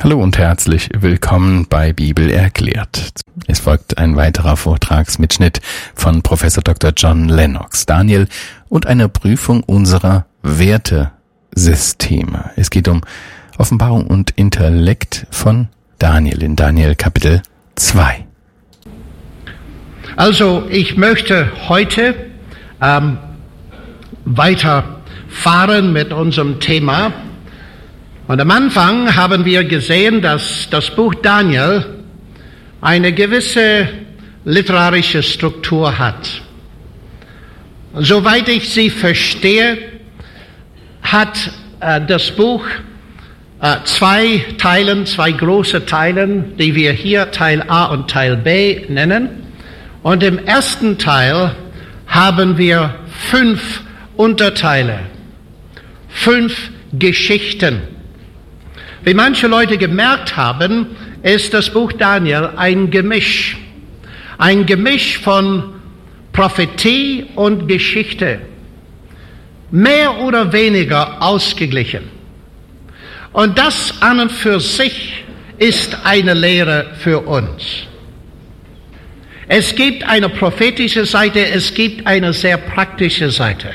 Hallo und herzlich willkommen bei Bibel erklärt. Es folgt ein weiterer Vortragsmitschnitt von Professor Dr. John Lennox, Daniel und einer Prüfung unserer Wertesysteme. Es geht um Offenbarung und Intellekt von Daniel in Daniel Kapitel 2. Also ich möchte heute weiterfahren mit unserem Thema. Und am Anfang haben wir gesehen, dass das Buch Daniel eine gewisse literarische Struktur hat. Soweit ich sie verstehe, hat das Buch zwei große Teilen, die wir hier Teil A und Teil B nennen. Und im ersten Teil haben wir 5 Unterteile, 5 Geschichten. Wie manche Leute gemerkt haben, ist das Buch Daniel ein Gemisch von Prophetie und Geschichte, mehr oder weniger ausgeglichen. Und das an und für sich ist eine Lehre für uns. Es gibt eine prophetische Seite, es gibt eine sehr praktische Seite.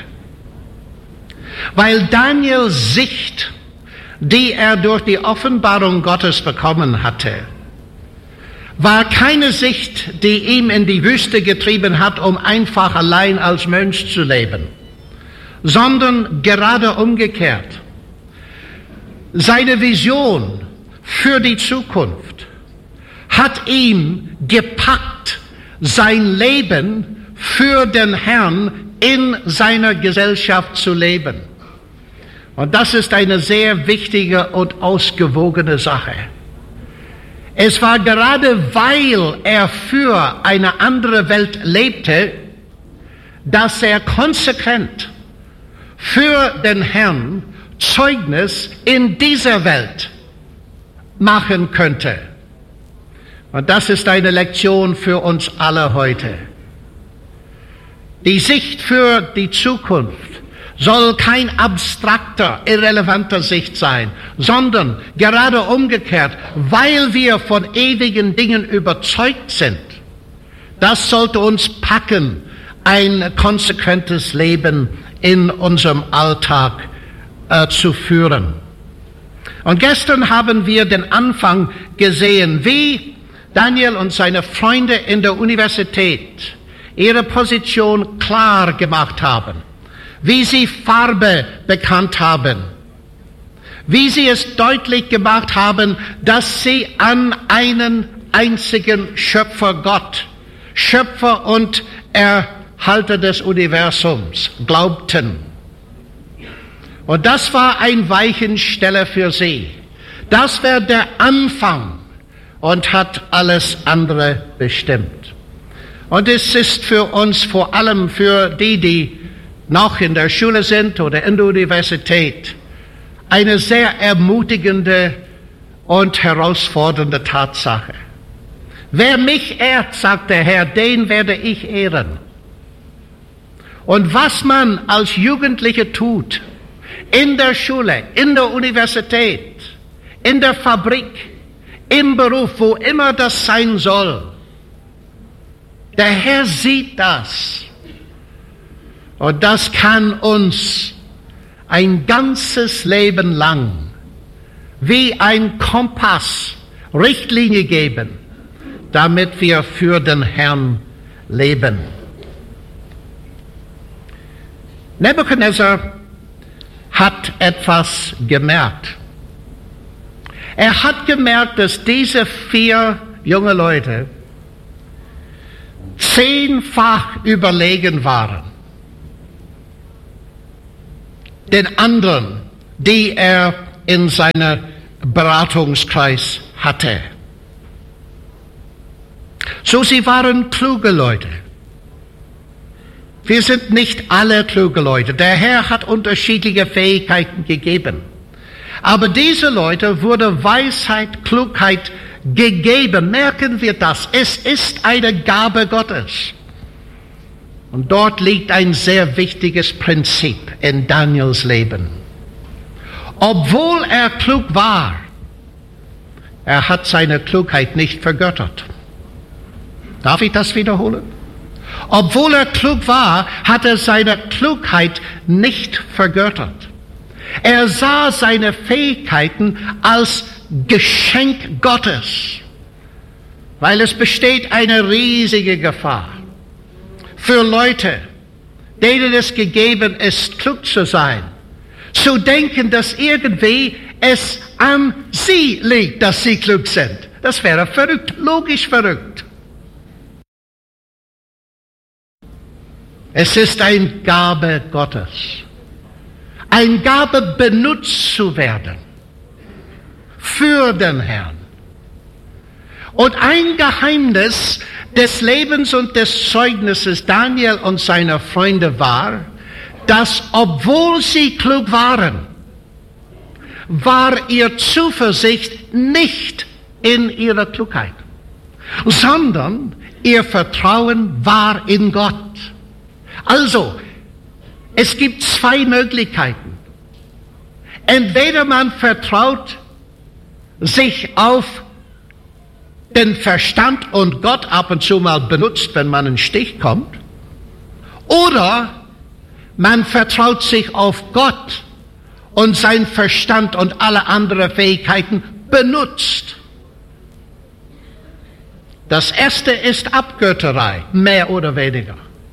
Weil Daniels Sicht, die er durch die Offenbarung Gottes bekommen hatte, war keine Sicht, die ihm in die Wüste getrieben hat, um einfach allein als Mönch zu leben, sondern gerade umgekehrt. Seine Vision für die Zukunft hat ihn gepackt, sein Leben für den Herrn in seiner Gesellschaft zu leben. Und das ist eine sehr wichtige und ausgewogene Sache. Es war gerade, weil er für eine andere Welt lebte, dass er konsequent für den Herrn Zeugnis in dieser Welt machen könnte. Und das ist eine Lektion für uns alle heute. Die Sicht für die Zukunft soll kein abstrakter, irrelevanter Sicht sein, sondern gerade umgekehrt, weil wir von ewigen Dingen überzeugt sind. Das sollte uns packen, ein konsequentes Leben in unserem Alltag zu führen. Und gestern haben wir den Anfang gesehen, wie Daniel und seine Freunde in der Universität ihre Position klar gemacht haben, wie sie Farbe bekannt haben, wie sie es deutlich gemacht haben, dass sie an einen einzigen Schöpfer Gott, Schöpfer und Erhalter des Universums, glaubten. Und das war ein Weichensteller für sie. Das war der Anfang und hat alles andere bestimmt. Und es ist für uns, vor allem für die noch in der Schule sind oder in der Universität, eine sehr ermutigende und herausfordernde Tatsache. Wer mich ehrt, sagt der Herr, den werde ich ehren. Und was man als Jugendliche tut, in der Schule, in der Universität, in der Fabrik, im Beruf, wo immer das sein soll, der Herr sieht das. Und das kann uns ein ganzes Leben lang wie ein Kompass Richtlinie geben, damit wir für den Herrn leben. Nebukadnezar hat etwas gemerkt. Er hat gemerkt, dass diese 4 junge Leute 10-fach überlegen waren den anderen, die er in seinem Beratungskreis hatte. So, sie waren kluge Leute. Wir sind nicht alle kluge Leute. Der Herr hat unterschiedliche Fähigkeiten gegeben. Aber diese Leute wurde Weisheit, Klugheit gegeben. Merken wir das. Es ist eine Gabe Gottes. Und dort liegt ein sehr wichtiges Prinzip in Daniels Leben. Obwohl er klug war, er hat seine Klugheit nicht vergöttert. Darf ich das wiederholen? Obwohl er klug war, hat er seine Klugheit nicht vergöttert. Er sah seine Fähigkeiten als Geschenk Gottes, weil es besteht eine riesige Gefahr für Leute, denen es gegeben ist, klug zu sein, zu denken, dass irgendwie es an sie liegt, dass sie klug sind. Das wäre verrückt, logisch verrückt. Es ist eine Gabe Gottes. Eine Gabe, benutzt zu werden für den Herrn. Und ein Geheimnis des Lebens und des Zeugnisses Daniel und seiner Freunde war, dass obwohl sie klug waren, war ihr Zuversicht nicht in ihrer Klugheit, sondern ihr Vertrauen war in Gott. Also, es gibt zwei Möglichkeiten. Entweder man vertraut sich auf den Verstand und Gott ab und zu mal benutzt, wenn man in den Stich kommt, oder man vertraut sich auf Gott und sein Verstand und alle anderen Fähigkeiten benutzt. Das erste ist Abgötterei, mehr oder weniger.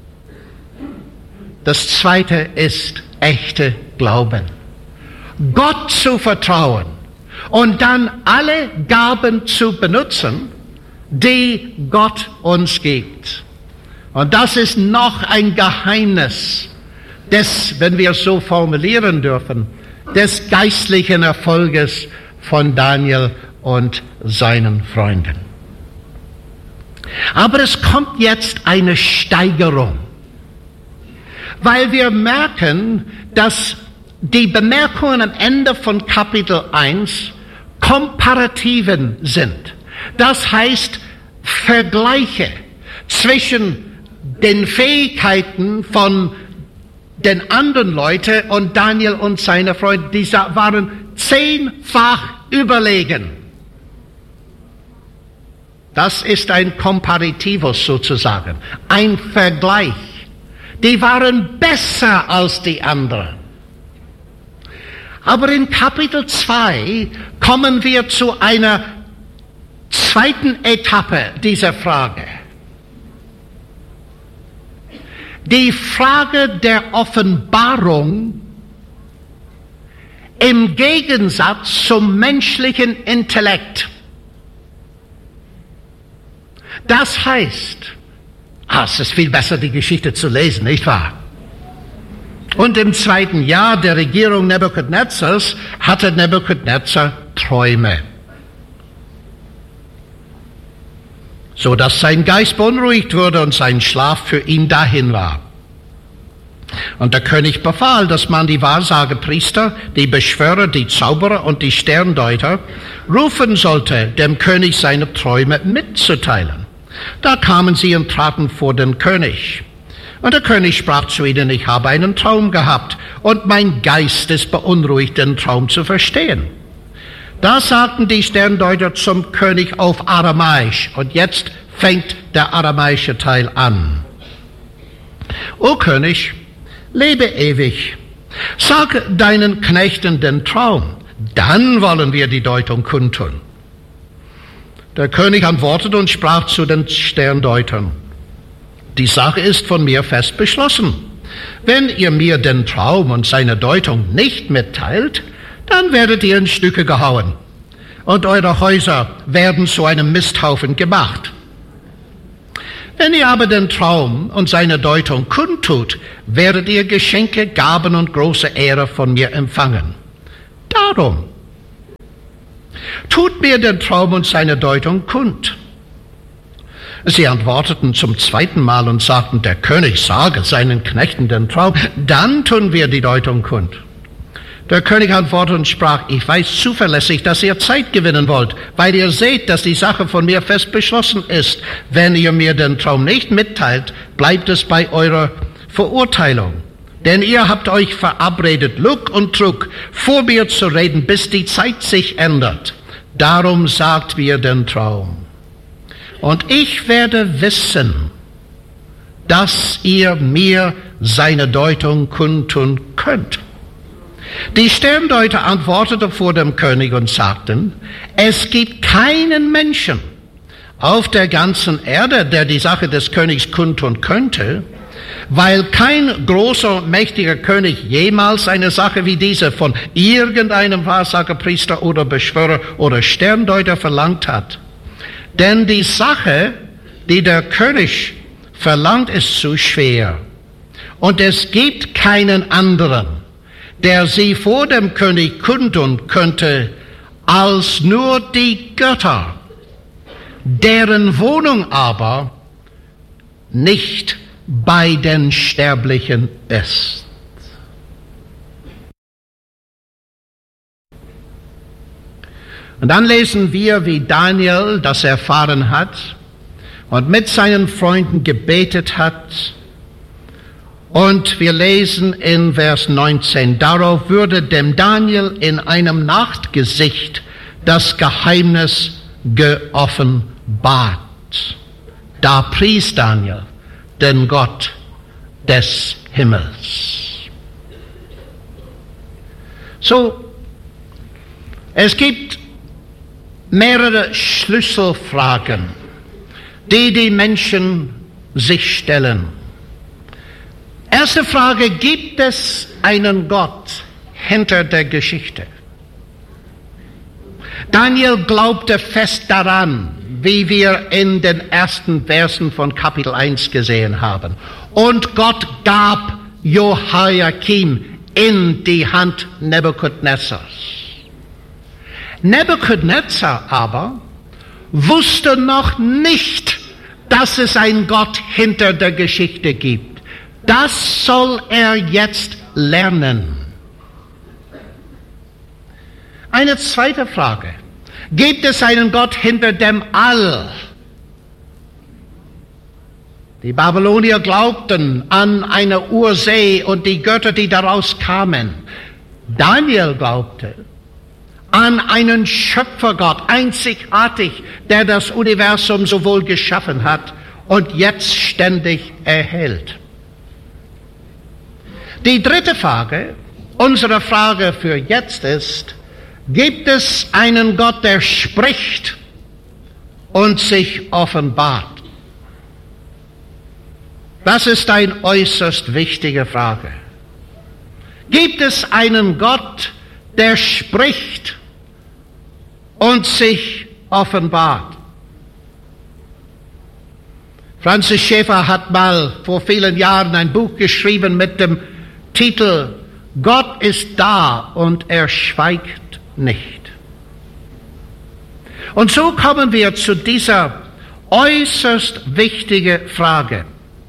Das zweite ist echte Glauben. Gott zu vertrauen und dann alle Gaben zu benutzen, die Gott uns gibt. Und das ist noch ein Geheimnis des, wenn wir es so formulieren dürfen, des geistlichen Erfolges von Daniel und seinen Freunden. Aber es kommt jetzt eine Steigerung, weil wir merken, dass die Bemerkungen am Ende von Kapitel 1 Komparativen sind. Das heißt Vergleiche zwischen den Fähigkeiten von den anderen Leuten und Daniel und seine Freunde. Die waren 10-fach überlegen. Das ist ein Komparativus sozusagen, ein Vergleich. Die waren besser als die anderen. Aber in Kapitel 2 kommen wir zu einer zweiten Etappe dieser Frage. Die Frage der Offenbarung im Gegensatz zum menschlichen Intellekt. Das heißt, es ist viel besser, die Geschichte zu lesen, nicht wahr? Und im 2. Jahr der Regierung Nebukadnezzars hatte Nebukadnezzar Träume, so dass sein Geist beunruhigt wurde und sein Schlaf für ihn dahin war. Und der König befahl, dass man die Wahrsagepriester, die Beschwörer, die Zauberer und die Sterndeuter rufen sollte, dem König seine Träume mitzuteilen. Da kamen sie und traten vor den König. Und der König sprach zu ihnen, ich habe einen Traum gehabt und mein Geist ist beunruhigt, den Traum zu verstehen. Da sagten die Sterndeuter zum König auf Aramäisch, und jetzt fängt der aramäische Teil an. O König, lebe ewig, sag deinen Knechten den Traum, dann wollen wir die Deutung kundtun. Der König antwortete und sprach zu den Sterndeutern, die Sache ist von mir fest beschlossen. Wenn ihr mir den Traum und seine Deutung nicht mitteilt, dann werdet ihr in Stücke gehauen und eure Häuser werden zu einem Misthaufen gemacht. Wenn ihr aber den Traum und seine Deutung kundtut, werdet ihr Geschenke, Gaben und große Ehre von mir empfangen. Darum, tut mir den Traum und seine Deutung kund. Sie antworteten zum 2. Mal und sagten, der König sage seinen Knechten den Traum, dann tun wir die Deutung kund. Der König antwortete und sprach, ich weiß zuverlässig, dass ihr Zeit gewinnen wollt, weil ihr seht, dass die Sache von mir fest beschlossen ist. Wenn ihr mir den Traum nicht mitteilt, bleibt es bei eurer Verurteilung. Denn ihr habt euch verabredet, Lug und Trug, vor mir zu reden, bis die Zeit sich ändert. Darum sagt mir den Traum. Und ich werde wissen, dass ihr mir seine Deutung kundtun könnt. Die Sterndeuter antworteten vor dem König und sagten, es gibt keinen Menschen auf der ganzen Erde, der die Sache des Königs kundtun könnte, weil kein großer, mächtiger König jemals eine Sache wie diese von irgendeinem Wahrsagerpriester oder Beschwörer oder Sterndeuter verlangt hat. Denn die Sache, die der König verlangt, ist zu schwer. Und es gibt keinen anderen, der sie vor dem König kundtun könnte, als nur die Götter, deren Wohnung aber nicht bei den Sterblichen ist. Und dann lesen wir, wie Daniel das erfahren hat und mit seinen Freunden gebetet hat. Und wir lesen in Vers 19, darauf wurde dem Daniel in einem Nachtgesicht das Geheimnis geoffenbart. Da pries Daniel den Gott des Himmels. So, es gibt mehrere Schlüsselfragen, die die Menschen sich stellen. Erste Frage, gibt es einen Gott hinter der Geschichte? Daniel glaubte fest daran, wie wir in den ersten Versen von Kapitel 1 gesehen haben. Und Gott gab Jehoiakim in die Hand Nebukadnezars. Nebukadnezar aber wusste noch nicht, dass es einen Gott hinter der Geschichte gibt. Das soll er jetzt lernen. Eine zweite Frage. Gibt es einen Gott hinter dem All? Die Babylonier glaubten an eine Ursee und die Götter, die daraus kamen. Daniel glaubte an einen Schöpfergott, einzigartig, der das Universum sowohl geschaffen hat und jetzt ständig erhält. Die dritte Frage, unsere Frage für jetzt ist, gibt es einen Gott, der spricht und sich offenbart? Das ist eine äußerst wichtige Frage. Gibt es einen Gott, der spricht und sich offenbart? Francis Schaeffer hat mal vor vielen Jahren ein Buch geschrieben mit dem Titel Gott ist da und er schweigt nicht. Und so kommen wir zu dieser äußerst wichtigen Frage.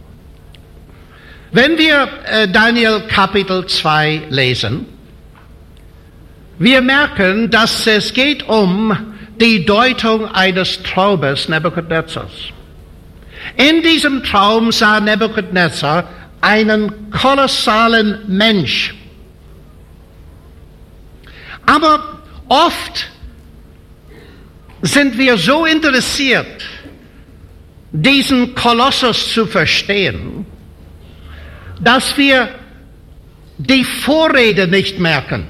Wenn wir Daniel Kapitel 2 lesen, wir merken, dass es geht um die Deutung eines Traumes Nebukadnezars. In diesem Traum sah Nebukadnezar einen kolossalen Mensch. Aber oft sind wir so interessiert, diesen Kolossus zu verstehen, dass wir die Vorrede nicht merken.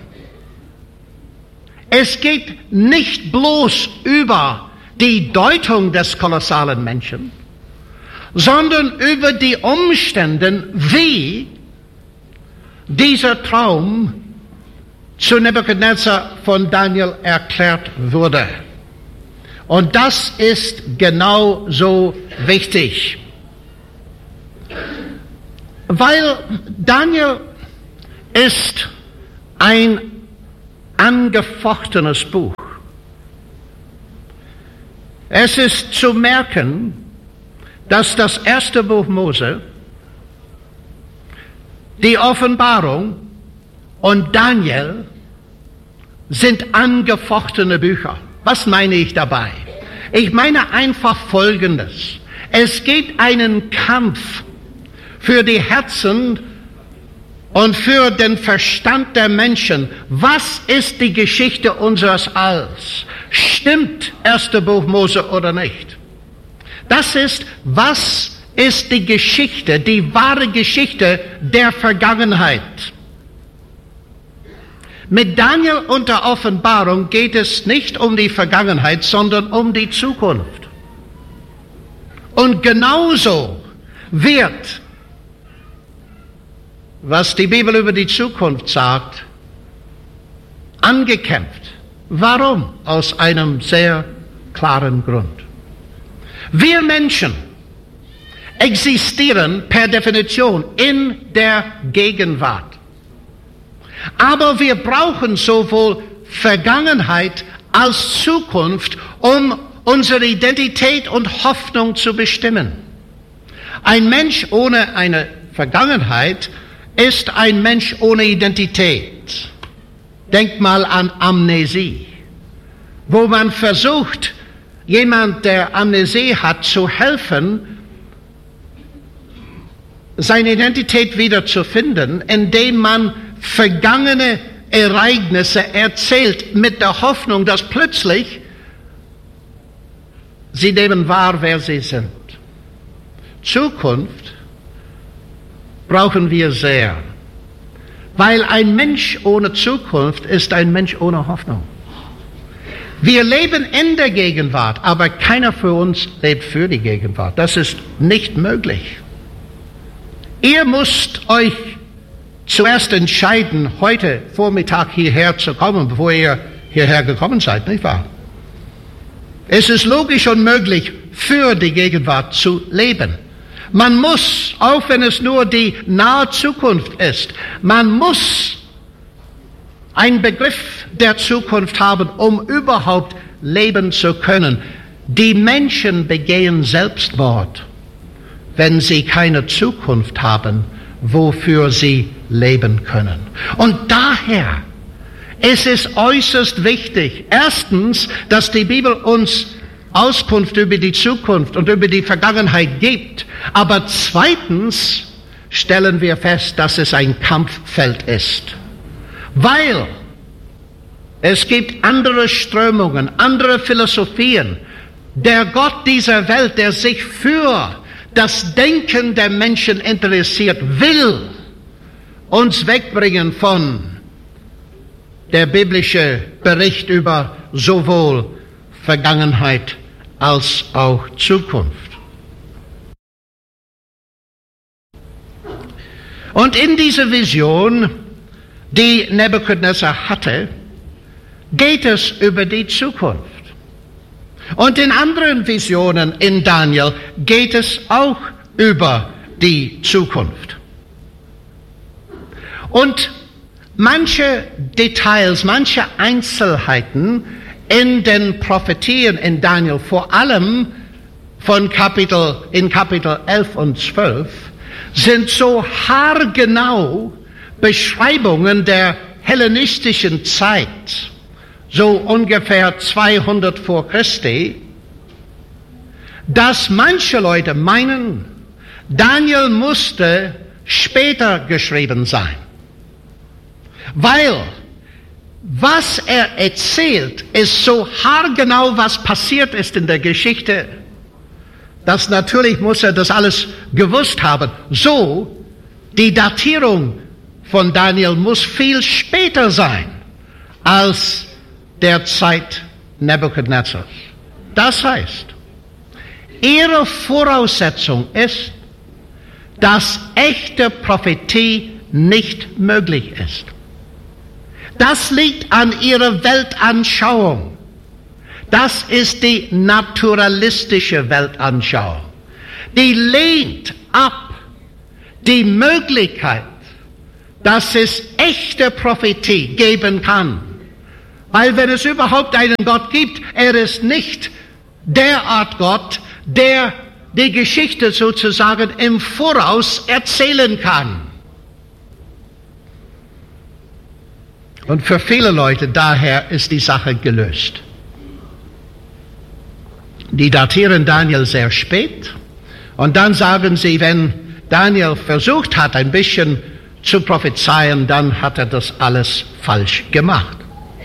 Es geht nicht bloß über die Deutung des kolossalen Menschen, sondern über die Umstände, wie dieser Traum zu Nebukadnezar von Daniel erklärt wurde. Und das ist genau so wichtig. Weil Daniel ist ein angefochtenes Buch. Es ist zu merken, dass das erste Buch Mose, die Offenbarung und Daniel sind angefochtene Bücher. Was meine ich dabei? Ich meine einfach Folgendes. Es geht einen Kampf für die Herzen und für den Verstand der Menschen, was ist die Geschichte unseres Alls? Stimmt 1. Buch Mose oder nicht? Das ist, was ist die Geschichte, die wahre Geschichte der Vergangenheit. Mit Daniel und der Offenbarung geht es nicht um die Vergangenheit, sondern um die Zukunft. Und genauso wird, was die Bibel über die Zukunft sagt, angekämpft. Warum? Aus einem sehr klaren Grund. Wir Menschen existieren per Definition in der Gegenwart. Aber wir brauchen sowohl Vergangenheit als Zukunft, um unsere Identität und Hoffnung zu bestimmen. Ein Mensch ohne eine Vergangenheit ist ein Mensch ohne Identität. Denkt mal an Amnesie, wo man versucht, jemand, der Amnesie hat, zu helfen, seine Identität wiederzufinden, indem man vergangene Ereignisse erzählt, mit der Hoffnung, dass plötzlich sie nehmen wahr, wer sie sind. Zukunft brauchen wir sehr, weil ein Mensch ohne Zukunft ist ein Mensch ohne Hoffnung. Wir leben in der Gegenwart, aber keiner für uns lebt für die Gegenwart. Das ist nicht möglich. Ihr müsst euch zuerst entscheiden, heute Vormittag hierher zu kommen, bevor ihr hierher gekommen seid, nicht wahr? Es ist logisch und möglich, für die Gegenwart zu leben. Man muss, auch wenn es nur die nahe Zukunft ist, man muss einen Begriff der Zukunft haben, um überhaupt leben zu können. Die Menschen begehen Selbstmord, wenn sie keine Zukunft haben, wofür sie leben können. Und daher ist es äußerst wichtig, erstens, dass die Bibel uns Auskunft über die Zukunft und über die Vergangenheit gibt, aber zweitens stellen wir fest, dass es ein Kampffeld ist, weil es gibt andere Strömungen, andere Philosophien. Der Gott dieser Welt, der sich für das Denken der Menschen interessiert, will uns wegbringen von der biblische Bericht über sowohl Vergangenheit als auch Zukunft. Und in dieser Vision, die Nebukadnezar hatte, geht es über die Zukunft. Und in anderen Visionen in Daniel geht es auch über die Zukunft. Und manche Details, manche Einzelheiten in den Prophetien in Daniel, vor allem in Kapitel 11 und 12, sind so haargenau Beschreibungen der hellenistischen Zeit, so ungefähr 200 vor Christi, dass manche Leute meinen, Daniel musste später geschrieben sein. Weil was er erzählt, ist so haargenau, was passiert ist in der Geschichte, dass natürlich muss er das alles gewusst haben. So, die Datierung von Daniel muss viel später sein als der Zeit Nebukadnezars. Das heißt, ihre Voraussetzung ist, dass echte Prophetie nicht möglich ist. Das liegt an ihrer Weltanschauung. Das ist die naturalistische Weltanschauung. Die lehnt ab die Möglichkeit, dass es echte Prophetie geben kann. Weil wenn es überhaupt einen Gott gibt, er ist nicht der Art Gott, der die Geschichte sozusagen im Voraus erzählen kann. Und für viele Leute daher ist die Sache gelöst. Die datieren Daniel sehr spät und dann sagen sie, wenn Daniel versucht hat, ein bisschen zu prophezeien, dann hat er das alles falsch gemacht.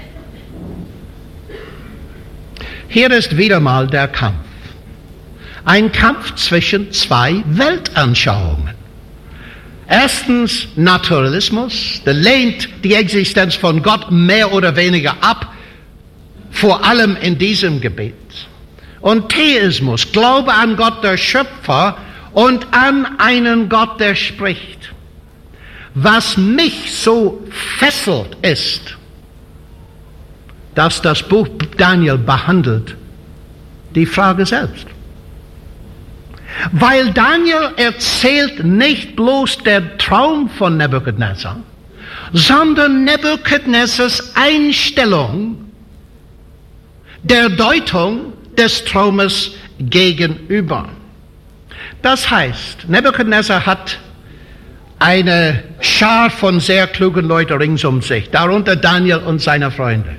Hier ist wieder mal der Kampf. Ein Kampf zwischen zwei Weltanschauungen. Erstens Naturalismus, der lehnt die Existenz von Gott mehr oder weniger ab, vor allem in diesem Gebiet. Und Theismus, Glaube an Gott, der Schöpfer, und an einen Gott, der spricht. Was mich so fesselt ist, dass das Buch Daniel behandelt die Frage selbst. Weil Daniel erzählt nicht bloß der Traum von Nebukadnezar, sondern Nebukadnezars Einstellung der Deutung des Traumes gegenüber. Das heißt, Nebukadnezar hat eine Schar von sehr klugen Leuten rings um sich, darunter Daniel und seine Freunde.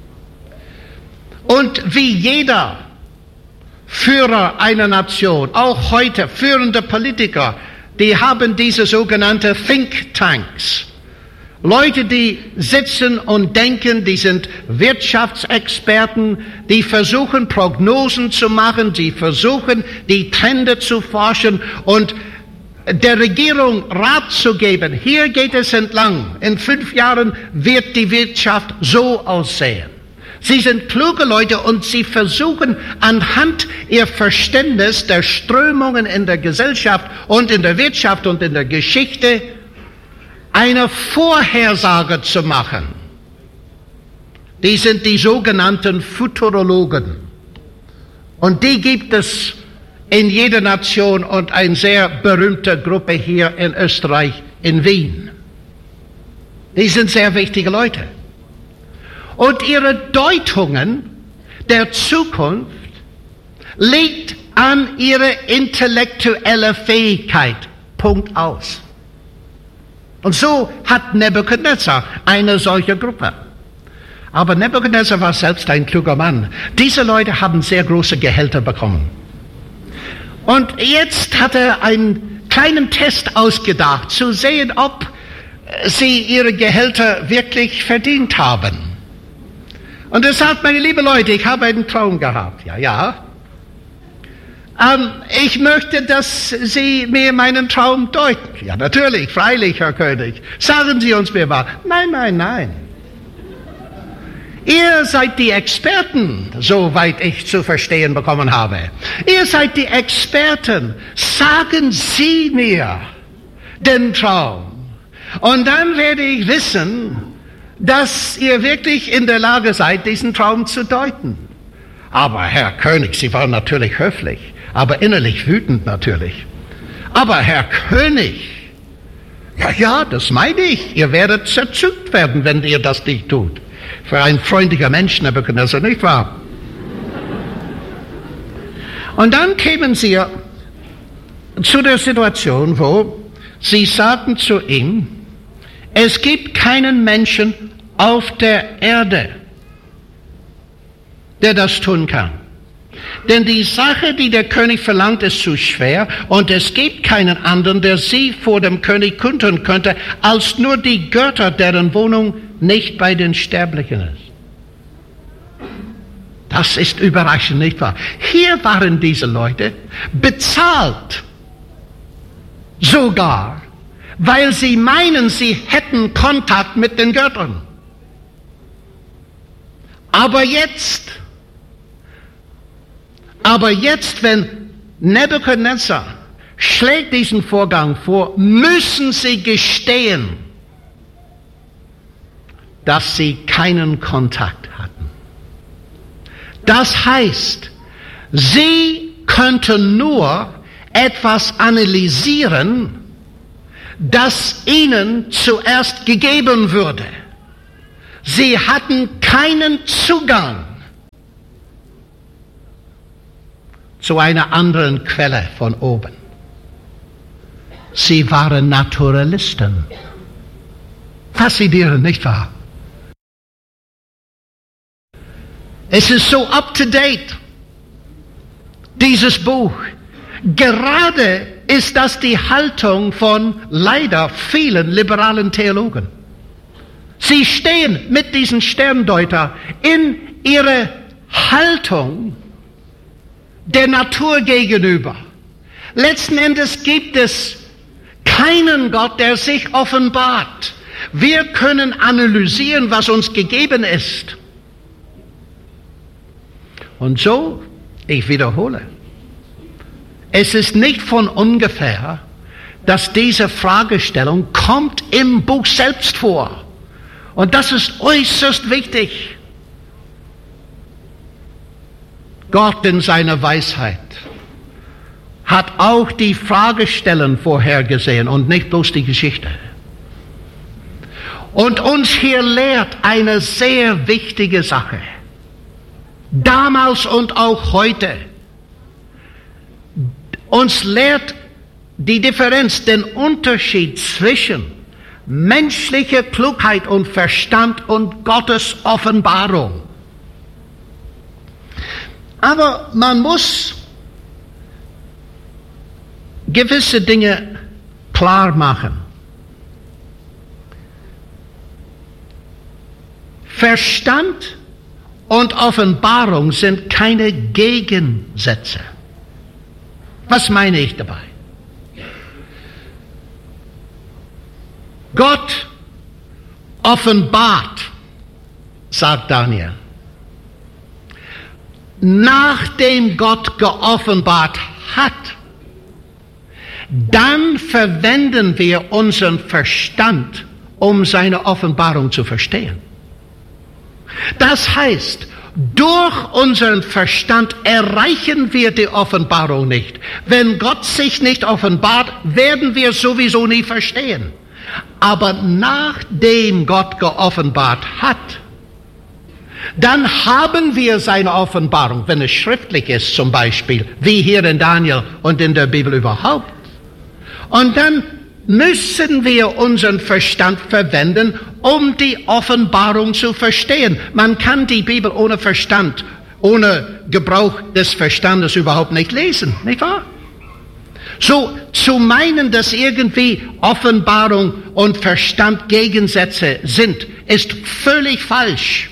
Und wie jeder Führer einer Nation, auch heute führende Politiker, die haben diese sogenannten Think Tanks. Leute, die sitzen und denken, die sind Wirtschaftsexperten, die versuchen Prognosen zu machen, die versuchen die Trends zu forschen und der Regierung Rat zu geben. Hier geht es entlang. In 5 Jahren wird die Wirtschaft so aussehen. Sie sind kluge Leute und sie versuchen anhand ihr Verständnis der Strömungen in der Gesellschaft und in der Wirtschaft und in der Geschichte eine Vorhersage zu machen. Die sind die sogenannten Futurologen. Und die gibt es in jeder Nation und eine sehr berühmte Gruppe hier in Österreich, in Wien. Die sind sehr wichtige Leute. Und ihre Deutungen der Zukunft liegt an ihre intellektuelle Fähigkeit. Punkt aus. Und so hat Nebukadnezar eine solche Gruppe. Aber Nebukadnezar war selbst ein kluger Mann. Diese Leute haben sehr große Gehälter bekommen. Und jetzt hat er einen kleinen Test ausgedacht, zu sehen, ob sie ihre Gehälter wirklich verdient haben. Und er sagt, meine lieben Leute, ich habe einen Traum gehabt. Ja. Ich möchte, dass Sie mir meinen Traum deuten. Ja, natürlich, freilich, Herr König. Sagen Sie uns mir was. Nein. Ihr seid die Experten, soweit ich zu verstehen bekommen habe. Ihr seid die Experten. Sagen Sie mir den Traum. Und dann werde ich wissen, dass ihr wirklich in der Lage seid, diesen Traum zu deuten. Aber Herr König, Sie waren natürlich höflich, aber innerlich wütend natürlich. Aber Herr König, ja, das meine ich. Ihr werdet zerzückt werden, wenn ihr das nicht tut. Für ein freundlicher Mensch, Nebukadnezar, nicht wahr? Und dann kämen sie zu der Situation, wo sie sagten zu ihm, es gibt keinen Menschen auf der Erde, der das tun kann. Denn die Sache, die der König verlangt, ist zu schwer und es gibt keinen anderen, der sie vor dem König kundtun könnte, als nur die Götter, deren Wohnung nicht bei den Sterblichen ist. Das ist überraschend, nicht wahr? Hier waren diese Leute bezahlt, sogar, weil sie meinen, sie hätten Kontakt mit den Göttern. Aber jetzt, wenn Nebukadnezar schlägt diesen Vorgang vor, müssen sie gestehen, dass sie keinen Kontakt hatten. Das heißt, sie könnten nur etwas analysieren, das ihnen zuerst gegeben würde. Sie hatten keinen Zugang zu einer anderen Quelle von oben. Sie waren Naturalisten. Faszinierend, nicht wahr? Es ist so up to date, dieses Buch. Gerade ist das die Haltung von leider vielen liberalen Theologen. Sie stehen mit diesen Sterndeuter in ihrer Haltung der Natur gegenüber. Letzten Endes gibt es keinen Gott, der sich offenbart. Wir können analysieren, was uns gegeben ist. Und so, ich wiederhole, es ist nicht von ungefähr, dass diese Fragestellung kommt im Buch selbst vor. Und das ist äußerst wichtig. Gott in seiner Weisheit hat auch die Fragestellen vorhergesehen und nicht bloß die Geschichte. Und uns hier lehrt eine sehr wichtige Sache. Damals und auch heute. Uns lehrt die Differenz, den Unterschied zwischen menschlicher Klugheit und Verstand und Gottes Offenbarung. Aber man muss gewisse Dinge klar machen. Verstand und Offenbarung sind keine Gegensätze. Was meine ich dabei? Gott offenbart, sagt Daniel. Nachdem Gott geoffenbart hat, dann verwenden wir unseren Verstand, um seine Offenbarung zu verstehen. Das heißt, durch unseren Verstand erreichen wir die Offenbarung nicht. Wenn Gott sich nicht offenbart, werden wir sowieso nie verstehen. Aber nachdem Gott geoffenbart hat, dann haben wir seine Offenbarung, wenn es schriftlich ist zum Beispiel, wie hier in Daniel und in der Bibel überhaupt. Und dann müssen wir unseren Verstand verwenden, um die Offenbarung zu verstehen. Man kann die Bibel ohne Verstand, ohne Gebrauch des Verstandes überhaupt nicht lesen, nicht wahr? So zu meinen, dass irgendwie Offenbarung und Verstand Gegensätze sind, ist völlig falsch.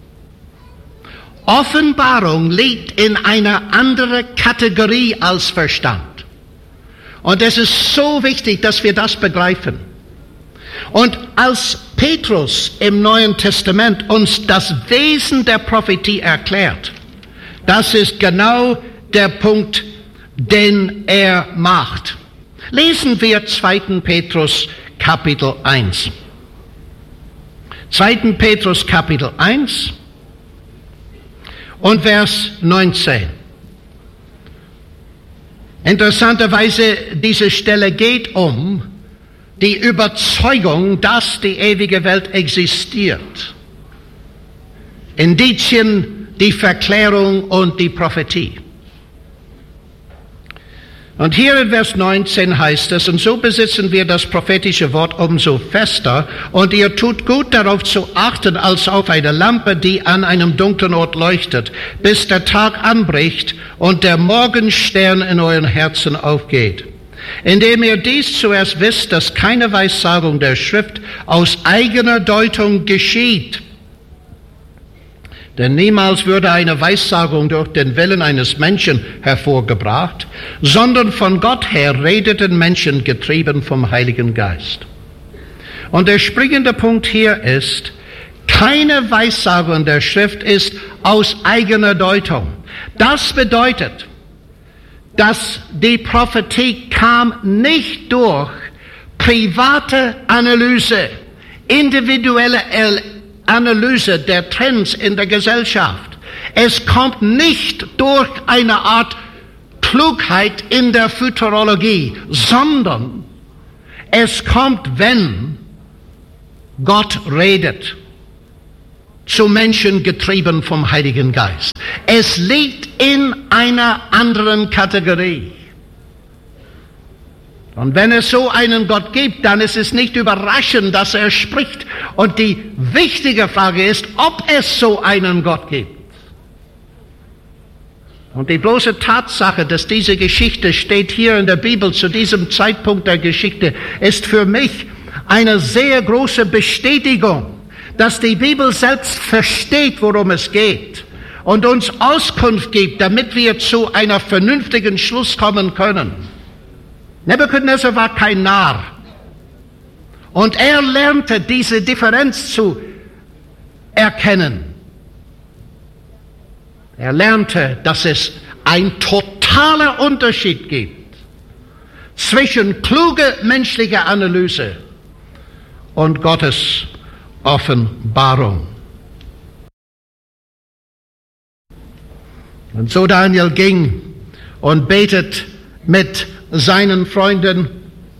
Offenbarung liegt in einer anderen Kategorie als Verstand. Und es ist so wichtig, dass wir das begreifen. Und als Petrus im Neuen Testament uns das Wesen der Prophetie erklärt, das ist genau der Punkt, den er macht. Lesen wir 2. Petrus Kapitel 1. 2. Petrus Kapitel 1 und Vers 19. Interessanterweise, diese Stelle geht um die Überzeugung, dass die ewige Welt existiert. Indizien, die Verklärung und die Prophetie. Und hier in Vers 19 heißt es, und so besitzen wir das prophetische Wort umso fester, und ihr tut gut darauf zu achten, als auf eine Lampe, die an einem dunklen Ort leuchtet, bis der Tag anbricht und der Morgenstern in euren Herzen aufgeht. Indem ihr dies zuerst wisst, dass keine Weissagung der Schrift aus eigener Deutung geschieht. Denn niemals würde eine Weissagung durch den Willen eines Menschen hervorgebracht, sondern von Gott her redeten Menschen getrieben vom Heiligen Geist. Und der springende Punkt hier ist, keine Weissagung der Schrift ist aus eigener Deutung. Das bedeutet, dass die Prophetie kam nicht durch private Analyse, individuelle Analyse der Trends in der Gesellschaft. Es kommt nicht durch eine Art Klugheit in der Futurologie, sondern es kommt, wenn Gott redet, zu Menschen getrieben vom Heiligen Geist. Es liegt in einer anderen Kategorie. Und wenn es so einen Gott gibt, dann ist es nicht überraschend, dass er spricht. Und die wichtige Frage ist, ob es so einen Gott gibt. Und die bloße Tatsache, dass diese Geschichte steht hier in der Bibel zu diesem Zeitpunkt der Geschichte, ist für mich eine sehr große Bestätigung, dass die Bibel selbst versteht, worum es geht und uns Auskunft gibt, damit wir zu einer vernünftigen Schluss kommen können. Nebukadnezar war kein Narr. Und er lernte diese Differenz zu erkennen. Er lernte, dass es ein totaler Unterschied gibt zwischen kluger menschlicher Analyse und Gottes Offenbarung. Und so Daniel ging und betet mit seinen Freunden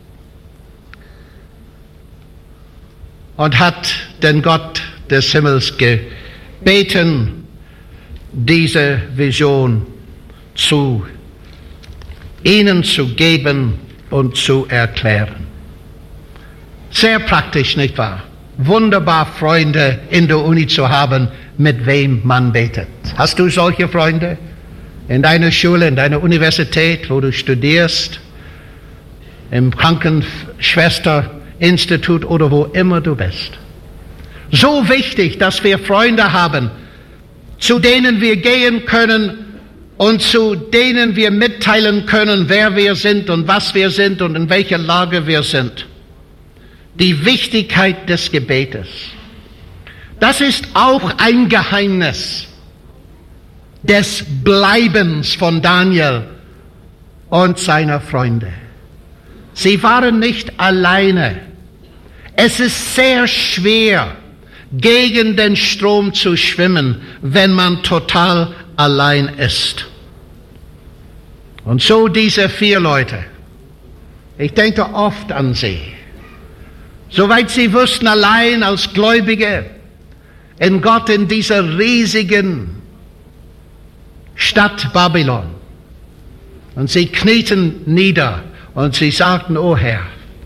und hat den Gott des Himmels gebeten, diese Vision zu ihnen zu geben und zu erklären. Sehr praktisch, nicht wahr? Wunderbar, Freunde in der Uni zu haben, mit wem man betet. Hast du solche Freunde in deiner Schule, in deiner Universität, wo du studierst, im Krankenschwesterinstitut oder wo immer du bist? So wichtig, dass wir Freunde haben, zu denen wir gehen können und zu denen wir mitteilen können, wer wir sind und was wir sind und in welcher Lage wir sind. Die Wichtigkeit des Gebetes. Das ist auch ein Geheimnis des Bleibens von Daniel und seiner Freunde. Sie waren nicht alleine. Es ist sehr schwer, gegen den Strom zu schwimmen, wenn man total allein ist. Und so diese 4 Leute. Ich denke oft an sie. Soweit sie wussten, allein als Gläubige in Gott in dieser riesigen Stadt Babylon. Und sie knieten nieder und sie sagten, O Herr,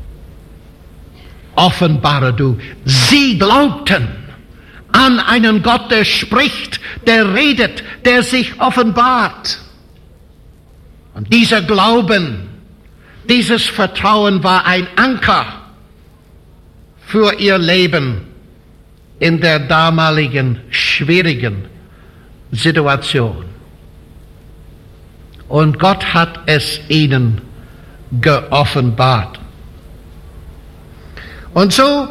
offenbare du. Sie glaubten an einen Gott, der spricht, der redet, der sich offenbart. Und dieser Glauben, dieses Vertrauen war ein Anker für ihr Leben in der damaligen schwierigen Situation. Und Gott hat es ihnen geoffenbart. Und so,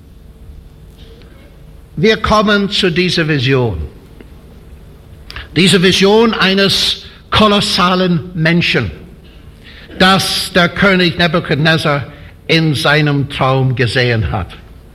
wir kommen zu dieser Vision. Diese Vision eines kolossalen Menschen, das der König Nebukadnezar in seinem Traum gesehen hat.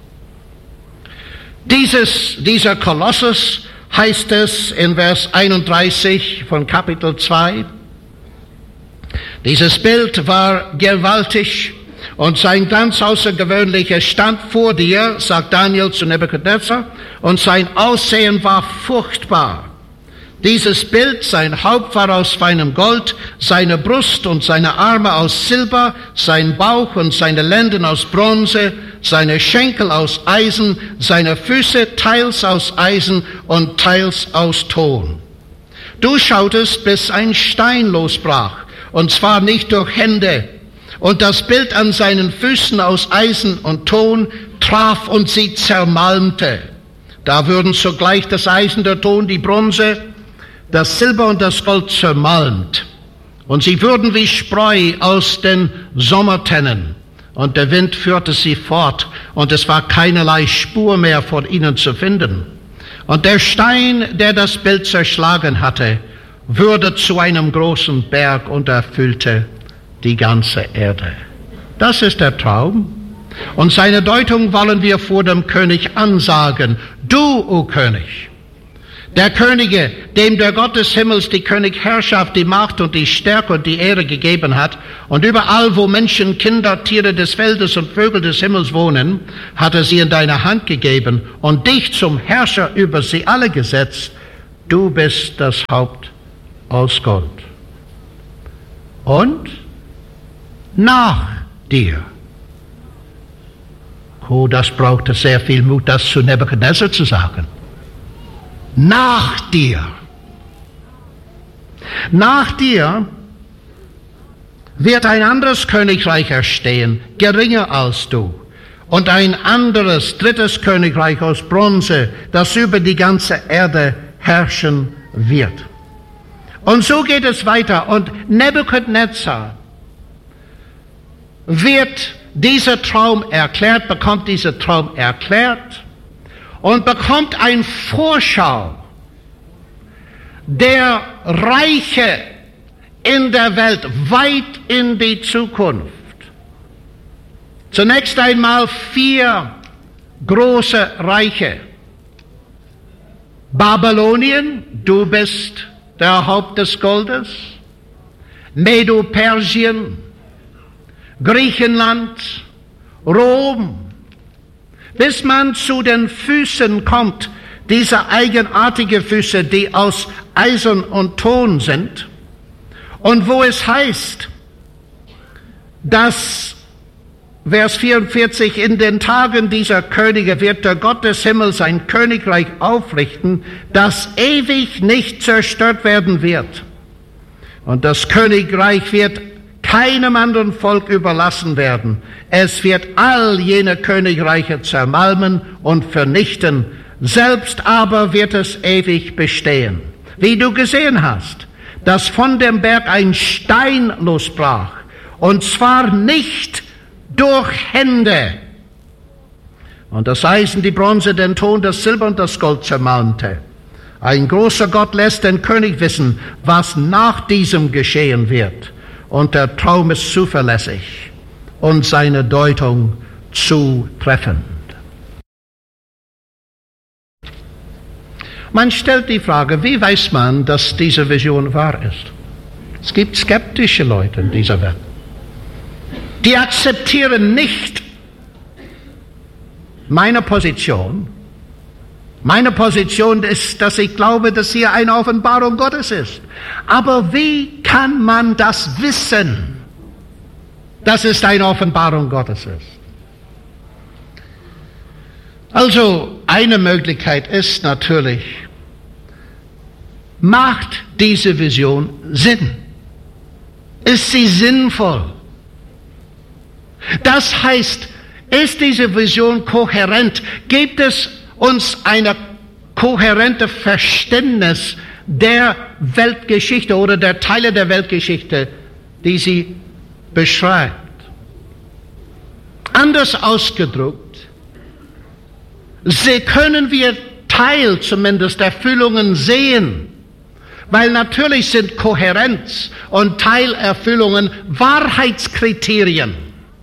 Dieser Kolossus, heißt es in Vers 31 von Kapitel 2, dieses Bild war gewaltig und sein ganz außergewöhnlicher stand vor dir, sagt Daniel zu Nebukadnezar, und sein Aussehen war furchtbar. Dieses Bild, sein Haupt war aus feinem Gold, seine Brust und seine Arme aus Silber, sein Bauch und seine Lenden aus Bronze, seine Schenkel aus Eisen, seine Füße teils aus Eisen und teils aus Ton. Du schautest, bis ein Stein losbrach, und zwar nicht durch Hände, und das Bild an seinen Füßen aus Eisen und Ton traf und sie zermalmte. Da würden sogleich das Eisen, der Ton, die Bronze, das Silber und das Gold zermalmt. Und sie würden wie Spreu aus den Sommertennen. Und der Wind führte sie fort, und es war keinerlei Spur mehr von ihnen zu finden. Und der Stein, der das Bild zerschlagen hatte, würde zu einem großen Berg und erfüllte die ganze Erde. Das ist der Traum. Und seine Deutung wollen wir vor dem König ansagen. Du, o König, der Könige, dem der Gott des Himmels die Königherrschaft, die Macht und die Stärke und die Ehre gegeben hat, und überall, wo Menschen, Kinder, Tiere des Feldes und Vögel des Himmels wohnen, hat er sie in deine Hand gegeben und dich zum Herrscher über sie alle gesetzt. Du bist das Haupt aus Gold. Und nach dir. Oh, das brauchte sehr viel Mut, das zu Nebukadnezar zu sagen. Nach dir. Nach dir wird ein anderes Königreich erstehen, geringer als du. Und ein anderes, drittes Königreich aus Bronze, das über die ganze Erde herrschen wird. Und so geht es weiter. Und Nebukadnezar wird dieser Traum erklärt, bekommt dieser Traum erklärt und bekommt eine Vorschau der Reiche in der Welt, weit in die Zukunft. Zunächst einmal 4 große Reiche. Babylonien, du bist der Haupt des Goldes. Medo-Persien, Griechenland, Rom, bis man zu den Füßen kommt, diese eigenartigen Füße, die aus Eisen und Ton sind, und wo es heißt, dass, Vers 44, in den Tagen dieser Könige wird der Gott des Himmels ein Königreich aufrichten, das ewig nicht zerstört werden wird. Und das Königreich wird keinem anderen Volk überlassen werden. Es wird all jene Königreiche zermalmen und vernichten. Selbst aber wird es ewig bestehen. Wie du gesehen hast, dass von dem Berg ein Stein losbrach. Und zwar nicht durch Hände. Und das Eisen, die Bronze, den Ton, das Silber und das Gold zermalmte. Ein großer Gott lässt den König wissen, was nach diesem geschehen wird. Und der Traum ist zuverlässig und seine Deutung zutreffend. Man stellt die Frage, wie weiß man, dass diese Vision wahr ist? Es gibt skeptische Leute in dieser Welt. Die akzeptieren nicht meine Position. Meine Position ist, dass ich glaube, dass hier eine Offenbarung Gottes ist. Aber wie kann man das wissen, dass es eine Offenbarung Gottes ist? Also, eine Möglichkeit ist natürlich, macht diese Vision Sinn? Ist sie sinnvoll? Das heißt, ist diese Vision kohärent? Gibt es uns ein kohärentes Verständnis der Weltgeschichte oder der Teile der Weltgeschichte, die sie beschreibt? Anders ausgedrückt, können wir Teil zumindest der Erfüllungen sehen, weil natürlich sind Kohärenz und Teilerfüllungen Wahrheitskriterien.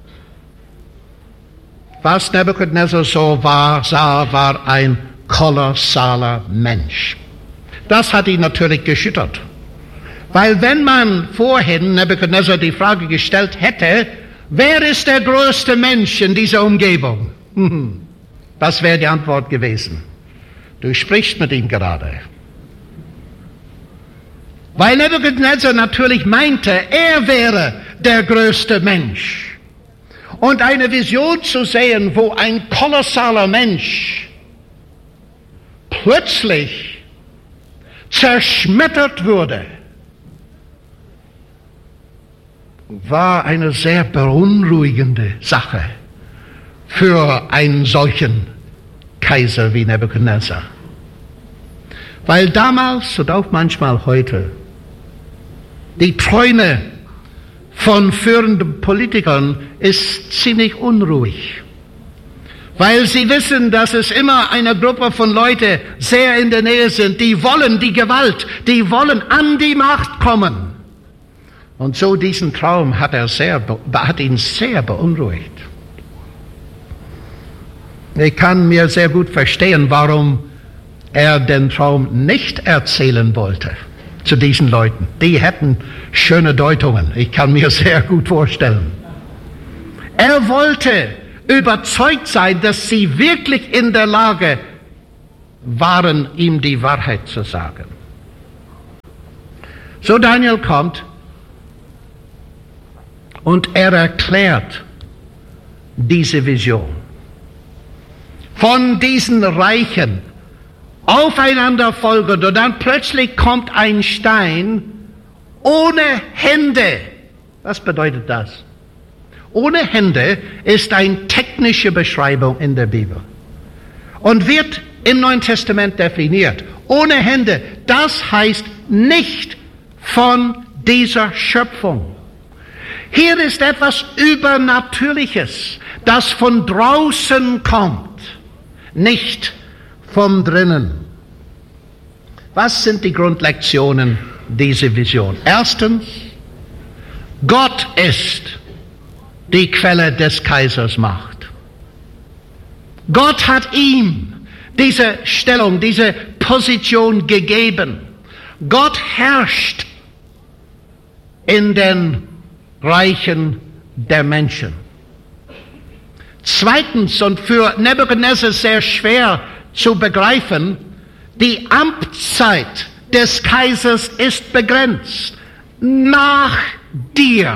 Was Nebukadnezar so sah, war ein kolossaler Mensch. Das hat ihn natürlich geschüttert. Weil wenn man vorhin Nebukadnezar die Frage gestellt hätte, wer ist der größte Mensch in dieser Umgebung? Was wäre die Antwort gewesen? Du sprichst mit ihm gerade. Weil Nebukadnezar natürlich meinte, er wäre der größte Mensch. Und eine Vision zu sehen, wo ein kolossaler Mensch plötzlich zerschmettert wurde, war eine sehr beunruhigende Sache für einen solchen Kaiser wie Nebukadnezar. Weil damals und auch manchmal heute die Träume von führenden Politikern ist ziemlich unruhig. Weil sie wissen, dass es immer eine Gruppe von Leuten sehr in der Nähe sind, die wollen die Gewalt, die wollen an die Macht kommen. Und so diesen Traum hat ihn sehr beunruhigt. Ich kann mir sehr gut verstehen, warum er den Traum nicht erzählen wollte zu diesen Leuten. Die hätten schöne Deutungen. Ich kann mir sehr gut vorstellen. Er wollte überzeugt sein, dass sie wirklich in der Lage waren, ihm die Wahrheit zu sagen. So Daniel kommt und er erklärt diese Vision. Von diesen Reichen aufeinander folgend und dann plötzlich kommt ein Stein ohne Hände. Was bedeutet das? Ohne Hände ist eine technische Beschreibung in der Bibel und wird im Neuen Testament definiert. Ohne Hände, das heißt nicht von dieser Schöpfung. Hier ist etwas Übernatürliches, das von draußen kommt, nicht von drinnen. Was sind die Grundlektionen dieser Vision? Erstens, Gott ist die Quelle des Kaisers Macht. Gott hat ihm diese Stellung, diese Position gegeben. Gott herrscht in den Reichen der Menschen. Zweitens, und für Nebukadnezar sehr schwer zu begreifen, die Amtszeit des Kaisers ist begrenzt. Nach dir.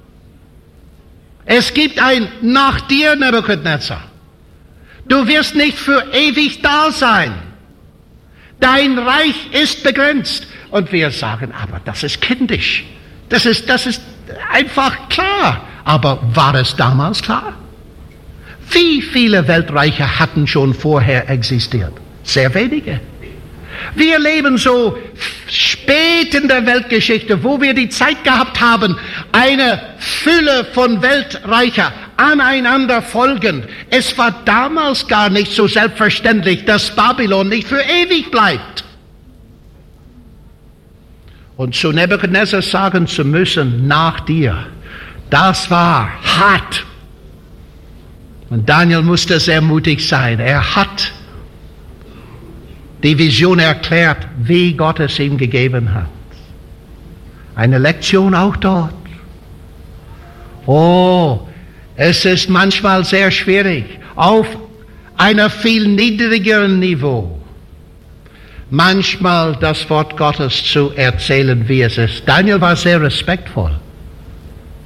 Es gibt ein nach dir, Nebukadnezar. Du wirst nicht für ewig da sein. Dein Reich ist begrenzt. Und wir sagen, aber das ist kindisch. Das ist einfach klar. Aber war es damals klar? Wie viele Weltreiche hatten schon vorher existiert? Sehr wenige. Wir leben so spät in der Weltgeschichte, wo wir die Zeit gehabt haben, eine Fülle von Weltreicher aneinander folgend. Es war damals gar nicht so selbstverständlich, dass Babylon nicht für ewig bleibt. Und zu Nebukadnezar sagen zu müssen, nach dir, das war hart. Und Daniel musste sehr mutig sein. Er hat die Vision erklärt, wie Gott es ihm gegeben hat. Eine Lektion auch dort. Oh, es ist manchmal sehr schwierig, auf einem viel niedrigeren Niveau manchmal das Wort Gottes zu erzählen, wie es ist. Daniel war sehr respektvoll.